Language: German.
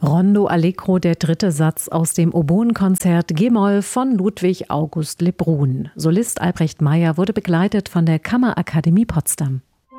Rondo Allegro, der dritte Satz aus dem Oboenkonzert G-Moll von Ludwig August Lebrun. Solist Albrecht Meyer wurde begleitet von der Kammerakademie Potsdam.